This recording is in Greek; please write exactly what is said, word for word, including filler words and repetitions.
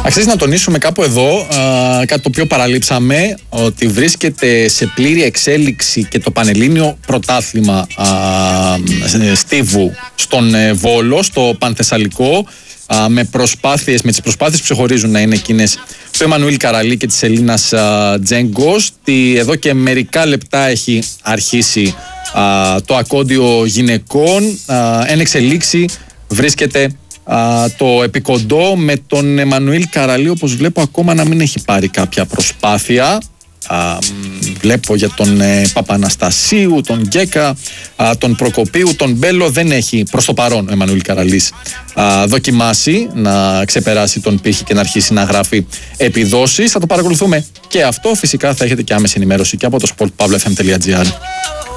Αξίζει να τονίσουμε κάπου εδώ α, κάτι το οποίο παραλείψαμε, ότι βρίσκεται σε πλήρη εξέλιξη και το Πανελλήνιο Πρωτάθλημα α, στίβου στον ε, Βόλο, στο Πανθεσσαλικό, α, με προσπάθειες, με τις προσπάθειες που ξεχωρίζουν να είναι εκείνες του Εμμανουήλ Καραλή και της Ελίνας α, Τζέγκος. Τι, εδώ και μερικά λεπτά έχει αρχίσει α, το ακόντιο γυναικών. Α, εν εξελίξη βρίσκεται α, το επικοντό με τον Εμμανουήλ Καραλή, όπως βλέπω ακόμα να μην έχει πάρει κάποια προσπάθεια. Α, βλέπω για τον ε, Παπαναστασίου, τον Γκέκα, α, τον Προκοπίου, τον Μπέλο. Δεν έχει προς το παρόν ο Εμμανουήλ Καραλής α, δοκιμάσει να ξεπεράσει τον πύχη και να αρχίσει να γράφει επιδόσεις. Θα το παρακολουθούμε και αυτό. Φυσικά θα έχετε και άμεση ενημέρωση και από το sport pavla f m dot gr.